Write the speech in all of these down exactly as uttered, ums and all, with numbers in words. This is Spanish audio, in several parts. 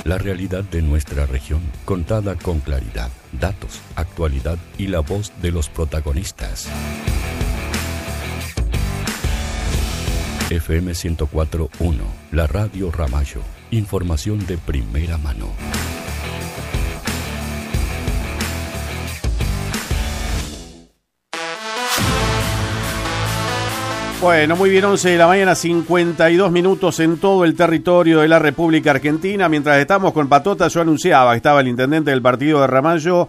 La realidad de nuestra región, contada con claridad, datos, actualidad y la voz de los protagonistas. F M ciento cuatro punto uno, la radio Ramallo. Información de primera mano. Bueno, muy bien, once de la mañana, cincuenta y dos minutos en todo el territorio de la República Argentina. Mientras estamos con Patota, yo anunciaba que estaba el intendente del partido de Ramallo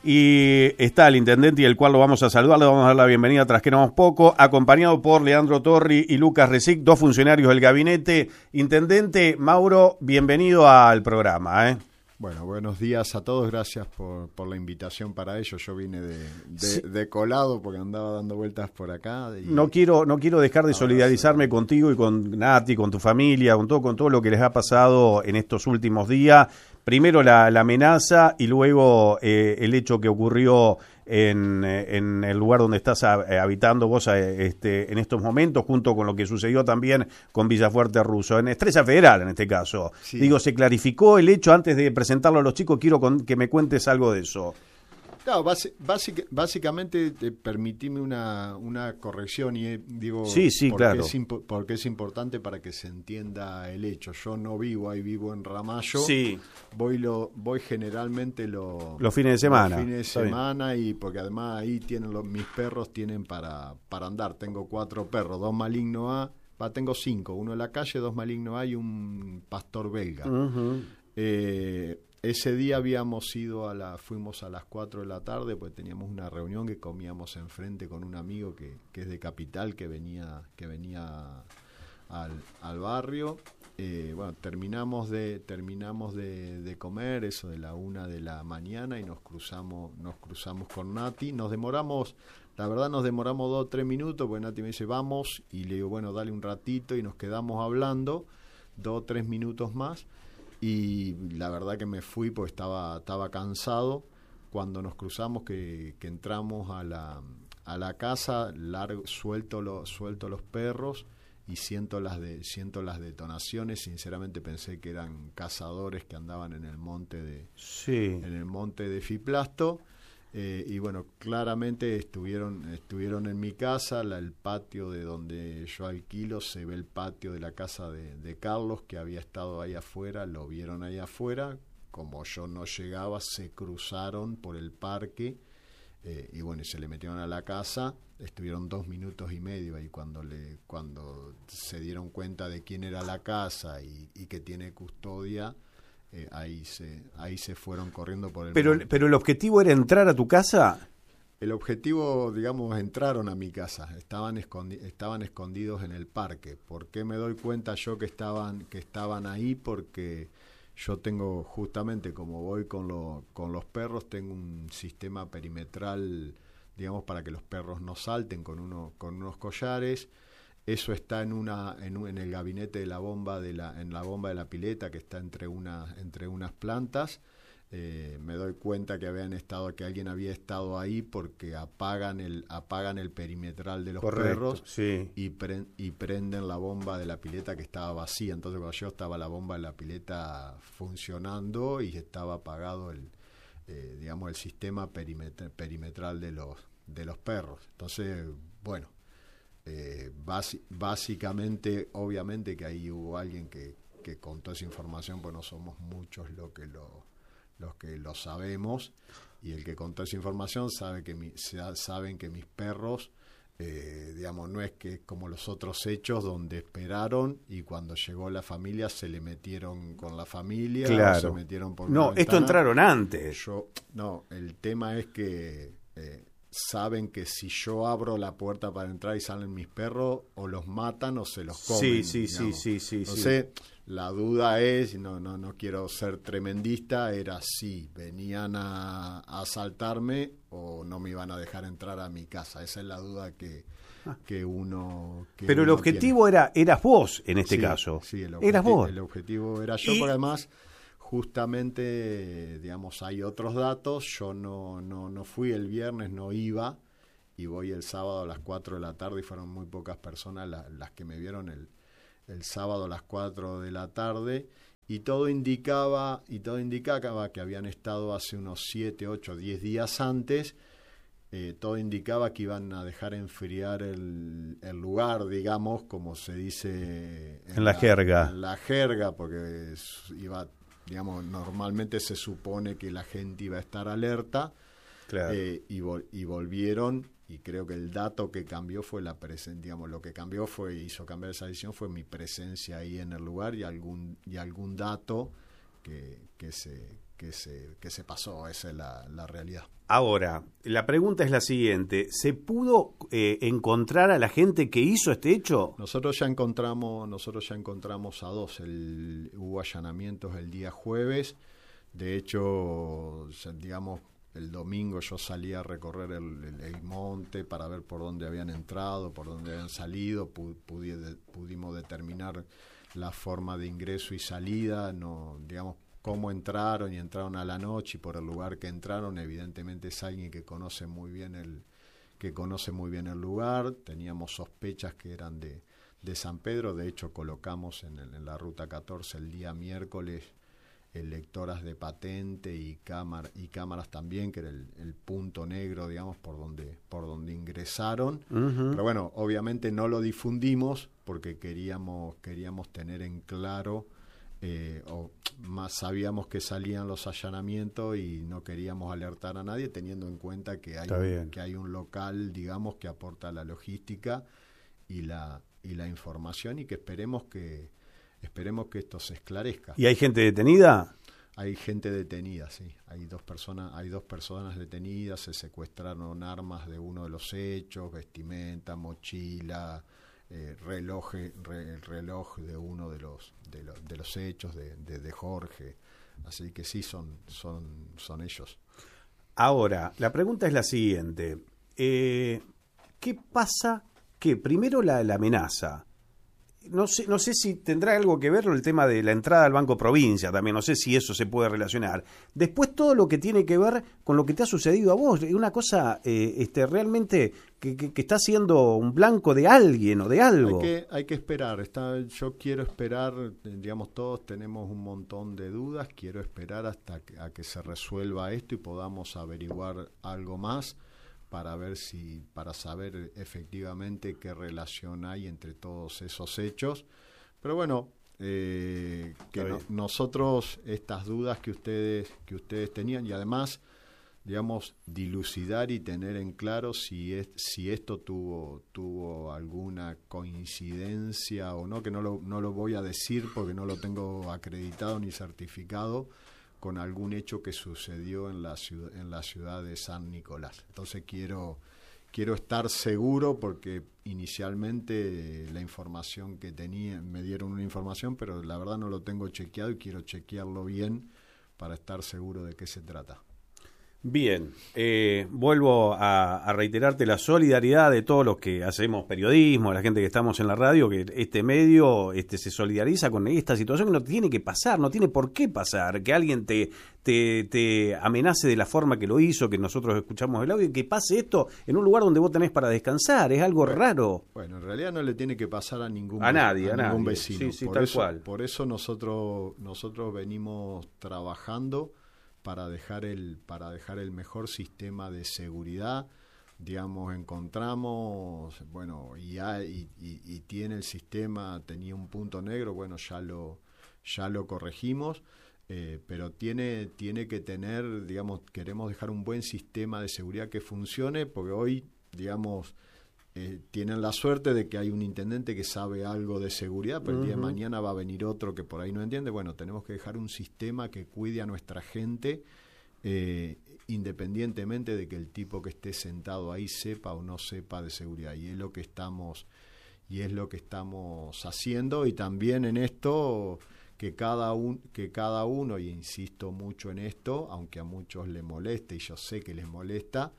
y está el intendente y el cual lo vamos a saludar, le vamos a dar la bienvenida tras que no poco, acompañado por Leandro Torri y Lucas Resic, dos funcionarios del gabinete. Intendente Mauro, bienvenido al programa, ¿eh? Bueno, buenos días a todos, gracias por, por la invitación para ello. Yo vine de, de, Sí. de colado porque andaba dando vueltas por acá. Y No quiero, no quiero dejar de Abrazo. solidarizarme contigo y con Nati, con tu familia, con todo, con todo lo que les ha pasado en estos últimos días. Primero la, la amenaza y luego eh, el hecho que ocurrió en, en el lugar donde estás a, eh, habitando vos eh, este, en estos momentos, junto con lo que sucedió también con Villafuerte Russo, en Estrella Federal en este caso. Sí. Digo, ¿se clarificó el hecho antes de presentarlo a los chicos? Quiero con, que me cuentes algo de eso. No, basi- basic- básicamente eh, permitime una, una corrección y eh, digo Sí, sí, porque, claro. es impo- porque es importante para que se entienda el hecho. Yo no vivo ahí, vivo en Ramallo. Sí. Voy lo voy generalmente lo- Los fines de semana. Los fines de Está bien. semana y porque además ahí tienen los, mis perros tienen para para andar. Tengo cuatro perros, dos maligno A, va, tengo cinco, uno en la calle, dos maligno A y un pastor belga. Uh-huh. Eh, ese día habíamos ido a la, fuimos a las cuatro de la tarde, pues teníamos una reunión que comíamos enfrente con un amigo que, que es de Capital, que venía, que venía al, al barrio. Eh, bueno, terminamos de, terminamos de, de comer, eso de la una de la mañana, y nos cruzamos, nos cruzamos con Nati. Nos demoramos, la verdad nos demoramos dos o tres minutos, porque Nati me dice vamos, y le digo bueno, dale un ratito, y nos quedamos hablando dos o tres minutos más. Y la verdad que me fui porque estaba, estaba cansado. Cuando nos cruzamos, que, que entramos a la, a la casa, largo, suelto, lo, suelto los perros y siento las, de, siento las detonaciones. Sinceramente pensé que eran cazadores que andaban en el monte de, Sí. en el monte de Fiplasto. Eh, y bueno, claramente estuvieron estuvieron en mi casa, la, el patio de donde yo alquilo, se ve el patio de la casa de, de Carlos, que había estado ahí afuera, lo vieron ahí afuera, como yo no llegaba, se cruzaron por el parque, eh, y bueno, y se le metieron a la casa. Estuvieron dos minutos y medio ahí cuando le cuando se dieron cuenta de quién era la casa y, y que tiene custodia. Eh, ahí se ahí se fueron corriendo por el Pero, monte. pero el objetivo era entrar a tu casa. El objetivo, digamos, entraron a mi casa, estaban escondi- estaban escondidos en el parque. ¿Por qué me doy cuenta yo que estaban que estaban ahí? Porque yo tengo, justamente como voy con lo, con los perros, tengo un sistema perimetral, digamos, para que los perros no salten, con uno con unos collares. Eso está en una en, un, en el gabinete de la bomba de la en la bomba de la pileta, que está entre una entre unas plantas. Eh, me doy cuenta que habían estado que alguien había estado ahí porque apagan el apagan el perimetral de los Correcto, perros, sí. y pre, y prenden la bomba de la pileta, que estaba vacía. Entonces cuando yo estaba la bomba de la pileta funcionando y estaba apagado el eh, digamos el sistema perimetral, perimetral de los de los perros. Entonces, bueno, Eh, basi- básicamente, obviamente que ahí hubo alguien que, que contó esa información, pues no somos muchos lo que lo, los que lo sabemos, y el que contó esa información sabe que mi, sa- saben que mis perros, eh, digamos, no es que como los otros hechos donde esperaron y cuando llegó la familia se le metieron con la familia, Claro. o se metieron por No, una esto ventana. entraron antes. Yo, no, el tema es que eh, saben que si yo abro la puerta para entrar y salen mis perros, o los matan o se los Sí, comen. sí, sí, digamos. sí, sí, Entonces, la duda es, no, no, no quiero ser tremendista, era si venían a, a asaltarme o no me iban a dejar entrar a mi casa. Esa es la duda que, que uno que Pero el uno objetivo tiene. era eras vos en este Sí, caso. sí, el Eras objeti- vos. El objetivo era yo, Y- porque además justamente, digamos, hay otros datos. Yo no, no, no fui el viernes, no iba, y voy el sábado a las cuatro de la tarde, y fueron muy pocas personas la- las que me vieron el, el sábado a las cuatro de la tarde, y todo indicaba, y todo indicaba que habían estado hace unos siete, ocho, diez días antes. Eh, todo indicaba que iban a dejar enfriar el, el lugar, digamos, como se dice en, en la, la jerga. En la jerga, porque es, iba, digamos, normalmente se supone que la gente iba a estar alerta, claro. eh, y, vol- y volvieron, y creo que el dato que cambió fue la presencia, digamos, lo que cambió fue, hizo cambiar esa decisión fue mi presencia ahí en el lugar y algún, y algún dato que, que se, que se, que se pasó, esa es la, la realidad. Ahora, la pregunta es la siguiente, ¿se pudo eh, encontrar a la gente que hizo este hecho? Nosotros ya encontramos, nosotros ya encontramos a dos, el, hubo allanamientos el día jueves, de hecho, digamos, el domingo yo salí a recorrer el, el, el monte para ver por dónde habían entrado, por dónde habían salido, pu, pudi, pudimos determinar la forma de ingreso y salida, no, digamos, cómo entraron y entraron a la noche y por el lugar que entraron, evidentemente es alguien que conoce muy bien el que conoce muy bien el lugar. Teníamos sospechas que eran de, de San Pedro, de hecho colocamos en, el, en la ruta catorce el día miércoles eh, lectoras de patente y cámara y cámaras también, que era el, el punto negro, digamos, por donde por donde ingresaron. Uh-huh. Pero bueno, obviamente no lo difundimos porque queríamos queríamos tener en claro. Eh, o más sabíamos que salían los allanamientos y no queríamos alertar a nadie, teniendo en cuenta que hay, un, que hay un local, digamos, que aporta la logística y la y la información, y que esperemos que esperemos que esto se esclarezca. ¿Y hay gente detenida? Hay gente detenida, sí. Hay dos personas, hay dos personas detenidas, se secuestraron armas de uno de los hechos, vestimenta, mochila, Eh, reloj, re, el reloj de uno de los de, lo, de los hechos de, de, de Jorge, así que sí son son son ellos. Ahora, la pregunta es la siguiente: eh, ¿qué pasa? Que primero la, la amenaza. No sé, no sé si tendrá algo que ver con el tema de la entrada al Banco Provincia también, no sé si eso se puede relacionar. Después todo lo que tiene que ver con lo que te ha sucedido a vos, es una cosa eh, este, realmente que, que, que está siendo un blanco de alguien o de algo. Hay que, hay que esperar, está, yo quiero esperar, digamos, todos tenemos un montón de dudas, quiero esperar hasta que, a que se resuelva esto y podamos averiguar algo más, para ver si, para saber efectivamente qué relación hay entre todos esos hechos. Pero bueno, eh, que no, nosotros estas dudas que ustedes que ustedes tenían, y además, digamos, dilucidar y tener en claro si es, si esto tuvo tuvo alguna coincidencia o no, que no lo no lo voy a decir porque no lo tengo acreditado ni certificado, con algún hecho que sucedió en la ciudad, en la ciudad de San Nicolás. Entonces quiero quiero estar seguro porque inicialmente eh, la información que tenía, me dieron una información, pero la verdad no lo tengo chequeado y quiero chequearlo bien para estar seguro de qué se trata. Bien, eh, vuelvo a, a reiterarte la solidaridad de todos los que hacemos periodismo, la gente que estamos en la radio, que este medio este, se solidariza con esta situación que no tiene que pasar, no tiene por qué pasar, que alguien te, te, te amenace de la forma que lo hizo, que nosotros escuchamos el audio, y que pase esto en un lugar donde vos tenés para descansar, es algo bueno, raro. Bueno, en realidad no le tiene que pasar a ningún, a nadie, a, a ningún nadie. vecino. Sí, sí, por tal eso, cual. Por eso nosotros, nosotros venimos trabajando para dejar el para dejar el mejor sistema de seguridad, digamos, encontramos, bueno, y, hay, y, y tiene el sistema, tenía un punto negro, bueno, ya lo ya lo corregimos, eh, pero tiene tiene que tener, digamos, queremos dejar un buen sistema de seguridad que funcione, porque hoy, digamos, Eh, tienen la suerte de que hay un intendente que sabe algo de seguridad, pero uh-huh. el día de mañana va a venir otro que por ahí no entiende. Bueno, tenemos que dejar un sistema que cuide a nuestra gente, eh, independientemente de que el tipo que esté sentado ahí sepa o no sepa de seguridad, y es lo que estamos y es lo que estamos haciendo. Y también en esto que cada un, que cada uno, y insisto mucho en esto, aunque a muchos les moleste y yo sé que les molesta,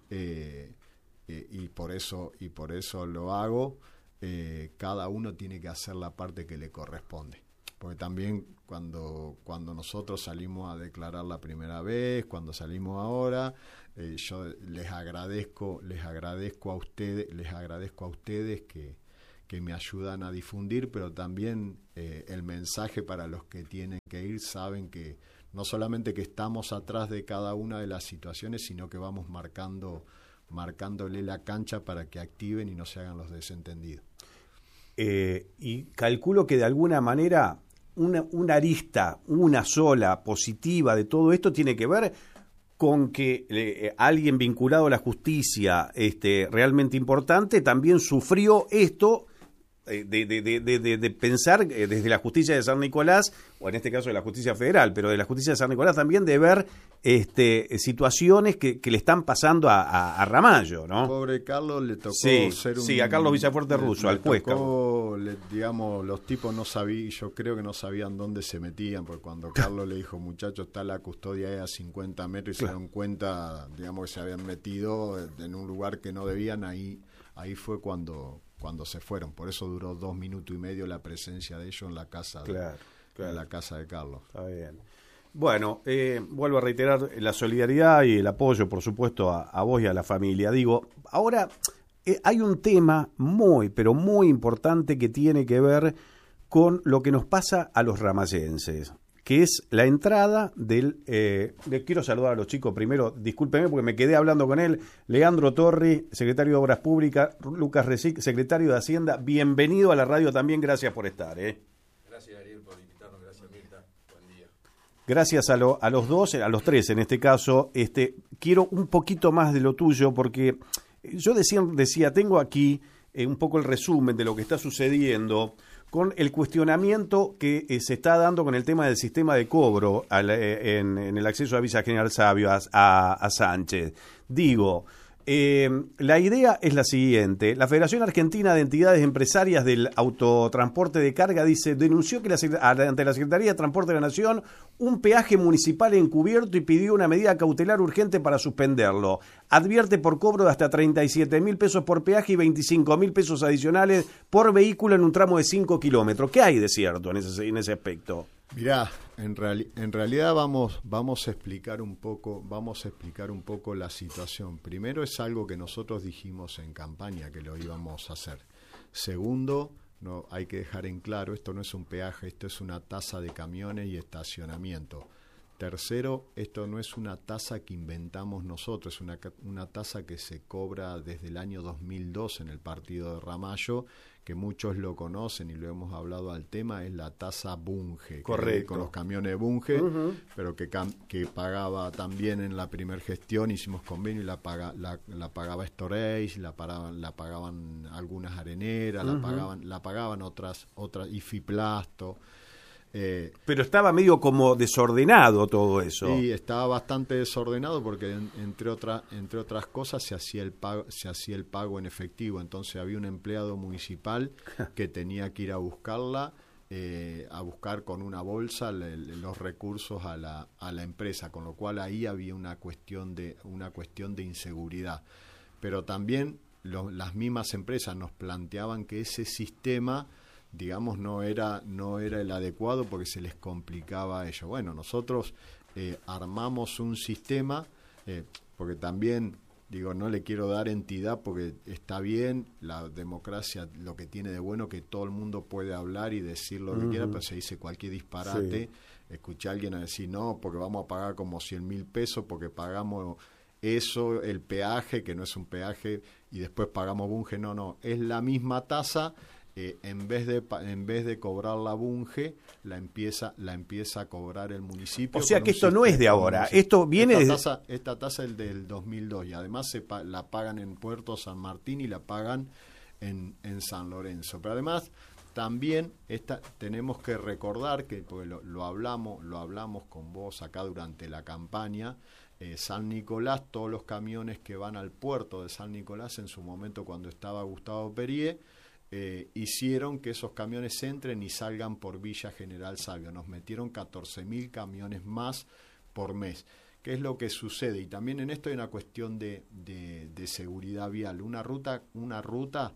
eh, Eh, y por eso y por eso lo hago, eh, cada uno tiene que hacer la parte que le corresponde, porque también cuando cuando nosotros salimos a declarar la primera vez, cuando salimos ahora, eh, yo les agradezco les agradezco a ustedes les agradezco a ustedes que que me ayudan a difundir, pero también eh, el mensaje para los que tienen que ir, saben que no solamente que estamos atrás de cada una de las situaciones, sino que vamos marcando, marcándole la cancha para que activen y no se hagan los desentendidos. Eh, y calculo que de alguna manera una, una arista, una sola, positiva de todo esto tiene que ver con que eh, alguien vinculado a la justicia este, realmente importante también sufrió esto eh, de, de, de, de, de pensar eh, desde la justicia de San Nicolás, o en este caso de la justicia federal, pero de la justicia de San Nicolás también de ver este, situaciones que, que le están pasando a, a, a Ramallo, ¿no? Pobre Carlos le tocó sí, ser un... Sí, a Carlos Villafuerte Russo, al juez. Le, digamos, los tipos no sabían, yo creo que no sabían dónde se metían, porque cuando Carlos le dijo, muchachos, está la custodia ahí a cincuenta metros y claro, se dieron cuenta, digamos, que se habían metido en un lugar que no debían, ahí, ahí fue cuando... cuando se fueron, por eso duró dos minutos y medio la presencia de ellos en la casa de, claro, claro. En la casa de Carlos. Está bien. Bueno, eh, vuelvo a reiterar la solidaridad y el apoyo, por supuesto, a, a vos y a la familia. Digo, ahora eh, hay un tema muy, pero muy importante que tiene que ver con lo que nos pasa a los ramallenses, que es la entrada del... Eh, le quiero saludar a los chicos primero, discúlpeme porque me quedé hablando con él, Leandro Torri, secretario de Obras Públicas, Lucas Resic, secretario de Hacienda, bienvenido a la radio también, gracias por estar. ¿eh? Gracias Ariel por invitarnos, gracias Mirta, buen día. Gracias a, lo, a los dos, a los tres en este caso, este, quiero un poquito más de lo tuyo porque yo decía, decía tengo aquí eh, un poco el resumen de lo que está sucediendo con el cuestionamiento que eh, se está dando con el tema del sistema de cobro al, eh, en, en el acceso a Villa General Sabio a, a, a Sánchez. Digo, eh, la idea es la siguiente. La Federación Argentina de Entidades Empresarias del Autotransporte de Carga dice, denunció que la, ante la Secretaría de Transporte de la Nación un peaje municipal encubierto y pidió una medida cautelar urgente para suspenderlo. Advierte por cobro de hasta treinta y siete mil pesos por peaje y veinticinco mil pesos adicionales por vehículo en un tramo de cinco kilómetros. ¿Qué hay de cierto en ese, en ese aspecto? Mirá, en, reali- en realidad vamos, vamos a explicar un poco, vamos a explicar un poco la situación. Primero, es algo que nosotros dijimos en campaña que lo íbamos a hacer. Segundo, no hay que dejar en claro, esto no es un peaje, esto es una tasa de camiones y estacionamiento. Tercero, esto no es una tasa que inventamos nosotros, es una, una tasa que se cobra desde el año dos mil dos en el partido de Ramallo, que muchos lo conocen y lo hemos hablado al tema, es la tasa Bunge. Correcto. Con los camiones Bunge, uh-huh. pero que, que pagaba también en la primer gestión, hicimos convenio y la, paga, la, la pagaba Storage, la pagaban, la pagaban algunas areneras, uh-huh. la pagaban, la pagaban otras, otras Ifiplasto. Eh, Pero estaba medio como desordenado todo eso. Sí, estaba bastante desordenado porque en, entre otras entre otras cosas se hacía el pago se hacía el pago en efectivo. Entonces había un empleado municipal que tenía que ir a buscarla, eh, a buscar con una bolsa le, le, los recursos a la a la empresa, con lo cual ahí había una cuestión de una cuestión de inseguridad. Pero también lo, las mismas empresas nos planteaban que ese sistema, digamos, no era no era el adecuado porque se les complicaba a ellos. Bueno, nosotros eh, armamos un sistema, eh, porque también, digo, no le quiero dar entidad porque está bien, la democracia lo que tiene de bueno que todo el mundo puede hablar y decir lo uh-huh. que quiera, pero se dice cualquier disparate. Sí. Escuché a alguien a decir, no, porque vamos a pagar como cien mil pesos porque pagamos eso, el peaje, que no es un peaje, y después pagamos Bunge. No, no, es la misma tasa. Eh, en vez de en vez de cobrar la Bunge, la empieza la empieza a cobrar el municipio. O sea que esto no es de ahora, esto viene esta desde... tasa, esta tasa es del dos mil dos y además se pa- la pagan en Puerto San Martín y la pagan en, en San Lorenzo. Pero además también esta, tenemos que recordar que, porque lo, lo hablamos lo hablamos con vos acá durante la campaña, eh, San Nicolás, todos los camiones que van al puerto de San Nicolás en su momento cuando estaba Gustavo Perie, Eh, hicieron que esos camiones entren y salgan por Villa General Sabio. Nos metieron catorce mil camiones más por mes. ¿Qué es lo que sucede? Y también en esto hay una cuestión de, de, de seguridad vial. Una ruta, una ruta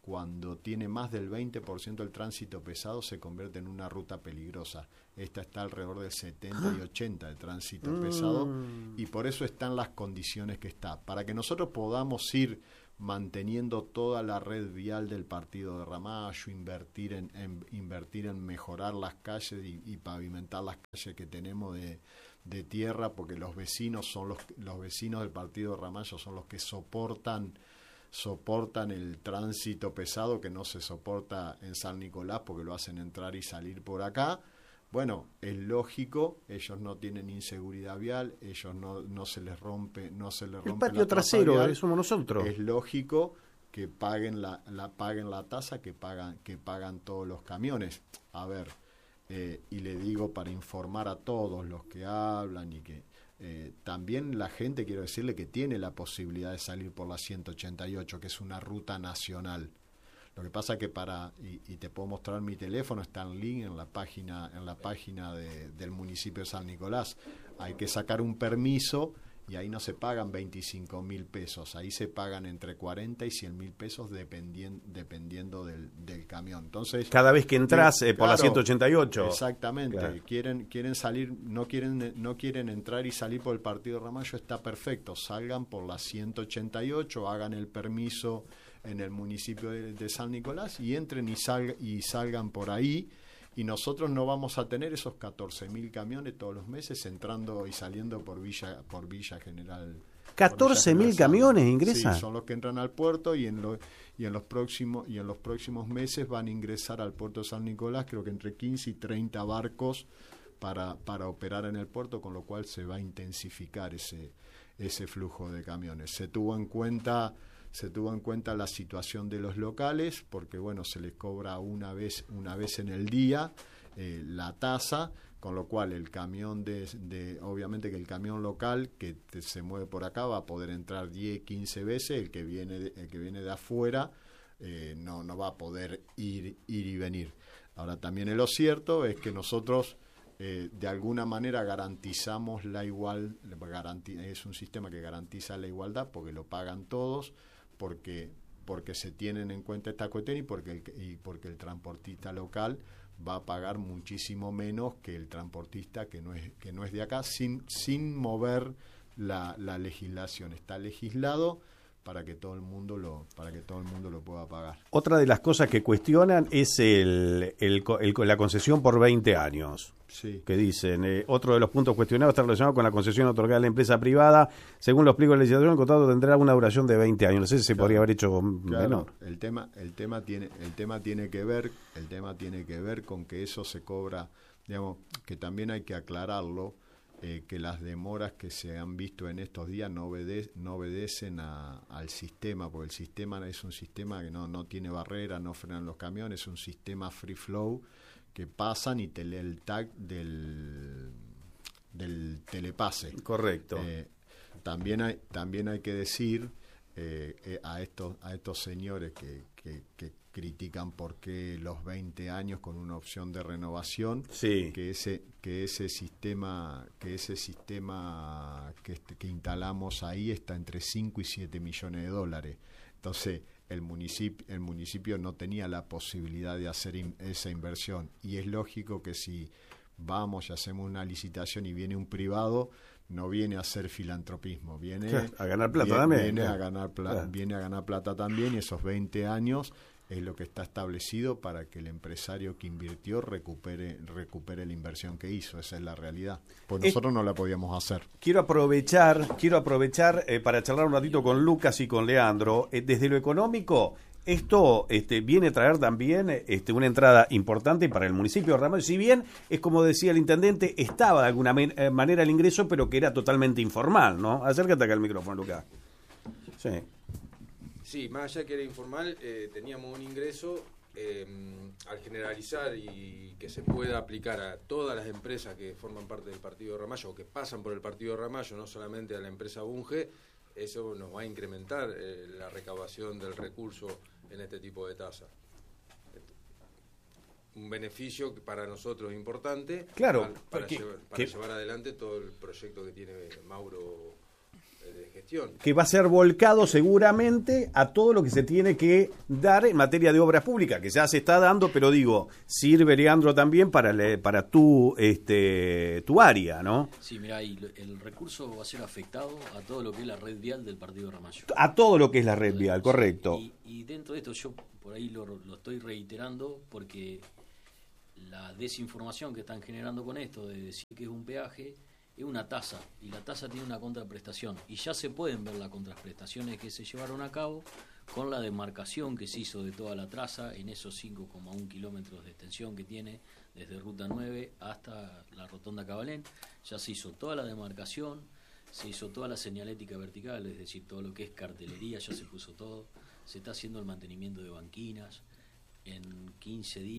cuando tiene más del veinte por ciento del tránsito pesado se convierte en una ruta peligrosa. Esta está alrededor del setenta y ochenta de tránsito mm. pesado, y por eso están las condiciones que está. Para que nosotros podamos ir manteniendo toda la red vial del partido de Ramallo, invertir en, en invertir en mejorar las calles y, y pavimentar las calles que tenemos de, de tierra, porque los vecinos son los los vecinos del partido de Ramallo son los que soportan soportan el tránsito pesado que no se soporta en San Nicolás, porque lo hacen entrar y salir por acá. Bueno, es lógico, ellos no tienen inseguridad vial, ellos no no se les rompe, no se les rompe el patio trasero, vial, somos nosotros. Es lógico que paguen la, la paguen la tasa que pagan que pagan todos los camiones. A ver, eh, y le digo para informar a todos los que hablan y que eh, también la gente, quiero decirle que tiene la posibilidad de salir por la ciento ochenta y ocho, que es una ruta nacional. Lo que pasa que para, y, y te puedo mostrar mi teléfono, está en link en la página, en la página de, del municipio de San Nicolás. Hay que sacar un permiso y ahí no se pagan veinticinco mil pesos, ahí se pagan entre cuarenta y cien mil pesos dependiendo, dependiendo del, del camión. Entonces, cada vez que entras eh, por claro, la ciento ochenta y ocho. Exactamente, claro. quieren quieren salir, no quieren no quieren entrar y salir por el partido de Ramallo, está perfecto, salgan por la ciento ochenta y ocho, hagan el permiso en el municipio de, de San Nicolás y entren y, salga, y salgan por ahí, y nosotros no vamos a tener esos catorce mil camiones todos los meses entrando y saliendo por Villa por Villa General. catorce mil camiones ingresan. Sí, son los que entran al puerto, y en, lo, y en los próximos y en los próximos meses van a ingresar al puerto de San Nicolás, creo que entre quince y treinta barcos para para operar en el puerto, con lo cual se va a intensificar ese ese flujo de camiones. Se tuvo en cuenta Se tuvo en cuenta la situación de los locales, porque bueno, se les cobra una vez una vez en el día eh, la tasa, con lo cual el camión de, de obviamente que el camión local que te, se mueve por acá va a poder entrar diez, quince veces, el que viene de, el que viene de afuera eh, no no va a poder ir ir y venir. Ahora también es lo cierto es que nosotros Eh, de alguna manera garantizamos la igual, garanti- es un sistema que garantiza la igualdad, porque lo pagan todos, porque porque se tienen en cuenta esta cuestión, y porque el, y porque el transportista local va a pagar muchísimo menos que el transportista que no es que no es de acá, sin sin mover la, la legislación. Está legislado para que todo el mundo lo para que todo el mundo lo pueda pagar. Otra de las cosas que cuestionan es el, el, el la concesión por veinte años. Sí. Que dicen, eh, otro de los puntos cuestionados está relacionado con la concesión otorgada a la empresa privada. Según los pliegos de legislación, el contrato tendrá una duración de veinte años. No sé si se claro, podría haber hecho claro, menor. El tema, el tema tiene, el tema tiene que ver, el tema tiene que ver con que eso se cobra, digamos, que también hay que aclararlo, eh, que las demoras que se han visto en estos días no, obede- no obedecen a, al sistema, porque el sistema es un sistema que no, no tiene barrera, no frenan los camiones, es un sistema free flow, que pasan y te lee el tag del del telepase. Correcto. Eh, también hay también hay que decir eh, eh, a estos a estos señores que, que, que critican por qué los veinte años con una opción de renovación, sí, que ese que ese sistema que ese sistema que este, que instalamos ahí está entre cinco y siete millones de dólares. Entonces, el municipio el municipio no tenía la posibilidad de hacer in, esa inversión, y es lógico que si vamos y hacemos una licitación y viene un privado, no viene a hacer filantropismo, viene a ganar plata viene, también. Viene, ¿eh? a ganar plata, claro. viene a ganar plata también, y esos veinte años es lo que está establecido para que el empresario que invirtió recupere recupere la inversión que hizo. Esa es la realidad. Pues nosotros eh, no la podíamos hacer. Quiero aprovechar, quiero aprovechar eh, para charlar un ratito con Lucas y con Leandro. Eh, desde lo económico, esto este, viene a traer también este, una entrada importante para el municipio de Ramallo. Si bien es como decía el intendente, estaba de alguna man- manera el ingreso, pero que era totalmente informal, ¿no? Acércate acá al micrófono, Lucas. Sí. Sí, más allá que era informal, eh, teníamos un ingreso eh, al generalizar y que se pueda aplicar a todas las empresas que forman parte del partido de Ramallo o que pasan por el partido de Ramallo, no solamente a la empresa Bunge. Eso nos va a incrementar eh, la recaudación del recurso en este tipo de tasa. Un beneficio que para nosotros importante, claro, para, para, que, llevar, para que... llevar adelante todo el proyecto que tiene Mauro de gestión. Que va a ser volcado seguramente a todo lo que se tiene que dar en materia de obras públicas, que ya se está dando, pero digo, sirve, Leandro, también para le, para tu este tu área, ¿no? Sí, mira, y el recurso va a ser afectado a todo lo que es la red vial del partido de Ramallo. A todo lo que es la red vial, correcto. Y, y dentro de esto yo por ahí lo, lo estoy reiterando porque la desinformación que están generando con esto de decir que es un peaje es una tasa, y la tasa tiene una contraprestación, y ya se pueden ver las contraprestaciones que se llevaron a cabo con la demarcación que se hizo de toda la traza en esos cinco coma uno kilómetros de extensión que tiene desde Ruta nueve hasta la Rotonda Cabalén. Ya se hizo toda la demarcación, se hizo toda la señalética vertical, es decir, todo lo que es cartelería, ya se puso todo, se está haciendo el mantenimiento de banquinas en quince días.